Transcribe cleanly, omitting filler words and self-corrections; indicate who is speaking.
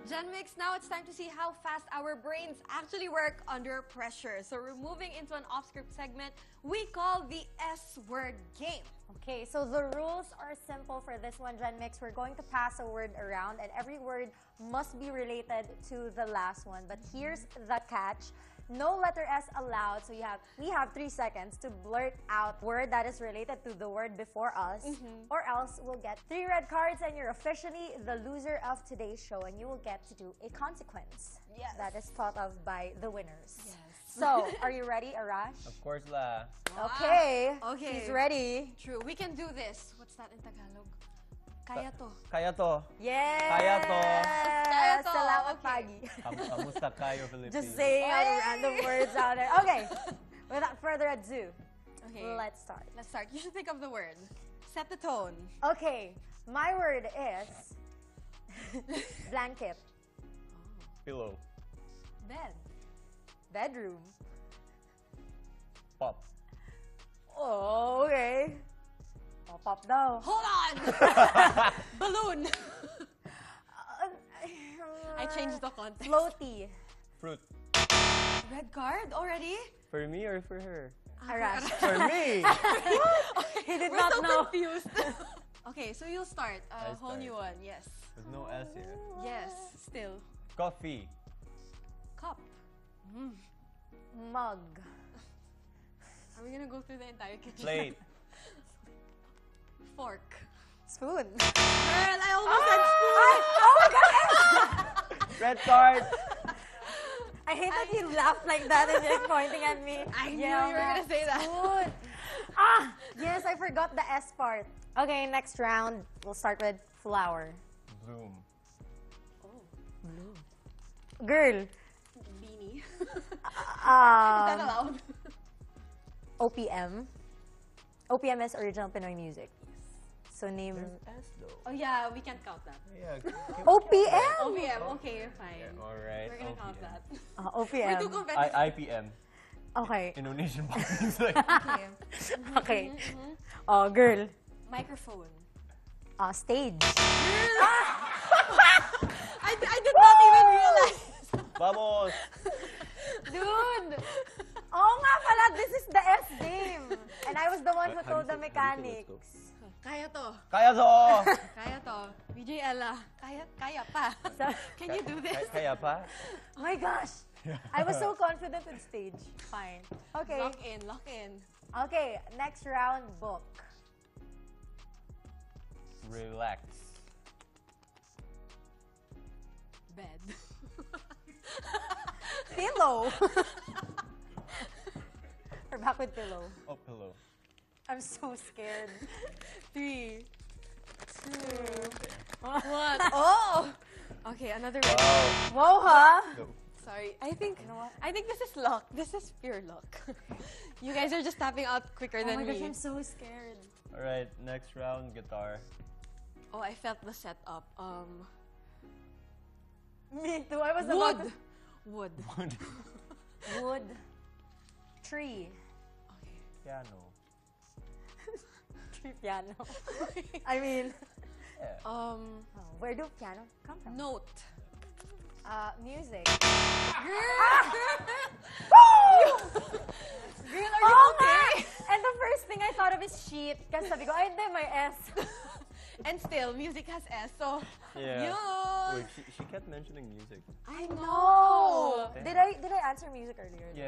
Speaker 1: Genmix, now it's time to see how fast our brains actually work under pressure. So we're moving into an off-script segment we call the S-word game.
Speaker 2: Okay, so the rules are simple for this one, Genmix. We're going to pass a word around, and every word must be related to the last one. But here's the catch. No letter S allowed, so we have 3 seconds to blurt out word that is related to the word before us, or else we'll get 3 red cards and you're officially the loser of today's show, and you will get to do a consequence that is thought of by the winners.
Speaker 1: Yes.
Speaker 2: So, are you ready, Arash?
Speaker 3: Of course la.
Speaker 2: Okay.
Speaker 1: Okay.
Speaker 2: He's ready.
Speaker 1: True. We can do this. What's that in Tagalog? Kaya to.
Speaker 3: Kaya to.
Speaker 2: Yes!
Speaker 3: Kaya to.
Speaker 2: Kaya
Speaker 1: to.
Speaker 2: Salamat,
Speaker 1: Okay.
Speaker 2: Pagi.
Speaker 3: Kamusta kayo, Philippines?
Speaker 2: Just saying all random words out there. Okay, without further ado, let's start.
Speaker 1: Let's start. You should think of the word. Set the tone.
Speaker 2: Okay, my word is blanket,
Speaker 3: Pillow.
Speaker 1: Bed.
Speaker 2: bedroom.
Speaker 3: Pop.
Speaker 2: Oh, okay. Oh, pop daw.
Speaker 1: Hold on! Balloon. I changed the context.
Speaker 2: Floaty.
Speaker 3: Fruit.
Speaker 1: Red card already?
Speaker 3: For me or for her?
Speaker 2: Arash.
Speaker 3: For me!
Speaker 2: He did
Speaker 1: We're
Speaker 2: not
Speaker 1: so
Speaker 2: know.
Speaker 1: confused. Okay, so you'll start.
Speaker 3: I
Speaker 1: A whole
Speaker 3: start.
Speaker 1: new one. Yes.
Speaker 3: There's no S here.
Speaker 1: Yes. Still.
Speaker 3: Coffee.
Speaker 1: Cup.
Speaker 2: Mug.
Speaker 1: Are we gonna go through the entire kitchen?
Speaker 3: Plate.
Speaker 1: Fork.
Speaker 2: Spoon.
Speaker 1: Girl, I almost said spoon.
Speaker 2: Oh my God!
Speaker 3: Red card.
Speaker 2: I hate that you laughed like that and you're pointing at me.
Speaker 1: I knew you were gonna say that.
Speaker 2: Spoon. Yes, I forgot the S part. Okay, next round. We'll start with flower.
Speaker 3: Bloom.
Speaker 2: Girl.
Speaker 1: Beanie. Is that
Speaker 2: Um,
Speaker 1: allowed?
Speaker 2: OPM. OPM is original Pinoy music. So name
Speaker 3: S though.
Speaker 1: Oh yeah, we can't count that.
Speaker 3: Yeah.
Speaker 2: OPM.
Speaker 1: OPM. Okay, fine.
Speaker 3: Alright.
Speaker 1: We're gonna count that. We're too
Speaker 2: OPM.
Speaker 1: competitive.
Speaker 3: IPM.
Speaker 2: Okay.
Speaker 3: Indonesian pop music.
Speaker 1: Okay.
Speaker 2: Okay. Oh, girl.
Speaker 1: Microphone.
Speaker 2: Stage.
Speaker 1: I did not even realize.
Speaker 3: Vamos.
Speaker 1: Dude.
Speaker 2: Oh nga pala, this is the S game. And I was the one who
Speaker 3: How
Speaker 2: told
Speaker 3: do
Speaker 2: the
Speaker 3: you say- how do you say
Speaker 2: mechanics.
Speaker 3: let's go?
Speaker 1: Kaya to.
Speaker 3: Kaya to.
Speaker 1: Kaya to. VJ Ella. Kaya pa. Can you do this?
Speaker 3: Kaya pa?
Speaker 2: Oh my gosh. I was so confident with stage. Fine. Okay.
Speaker 1: Lock in, lock in.
Speaker 2: Okay, next round, book.
Speaker 3: Relax.
Speaker 1: Bed.
Speaker 2: Pillow. We're back with pillow.
Speaker 3: Oh, pillow.
Speaker 2: I'm so scared.
Speaker 1: 3, 2, 1. Oh! Okay, another red.
Speaker 3: Wow.
Speaker 2: Whoa, huh?
Speaker 3: Go.
Speaker 1: Sorry. I think
Speaker 2: You know what?
Speaker 1: this is luck. This is pure luck. You guys are just tapping out quicker
Speaker 2: Oh
Speaker 1: than
Speaker 2: my gosh,
Speaker 1: me.
Speaker 2: I'm so scared.
Speaker 3: Alright, next round, guitar.
Speaker 1: Oh, I felt the setup.
Speaker 2: Me too. I was
Speaker 1: Wood.
Speaker 2: about
Speaker 1: Wood.
Speaker 2: to... Wood. Tree.
Speaker 1: Okay.
Speaker 3: Piano.
Speaker 2: Tree piano. I mean...
Speaker 3: Yeah.
Speaker 2: where do piano come from?
Speaker 1: Note.
Speaker 2: Music.
Speaker 1: Girl,
Speaker 2: Girl,
Speaker 1: are you okay?
Speaker 2: And the first thing I thought of is sheet. Kasi sabi ko, ay hindi, may S.
Speaker 1: And still, music has S, so
Speaker 3: Yeah.
Speaker 1: yun.
Speaker 3: Wait, she kept mentioning music.
Speaker 1: I know.
Speaker 2: Did I answer music earlier?
Speaker 3: Yeah.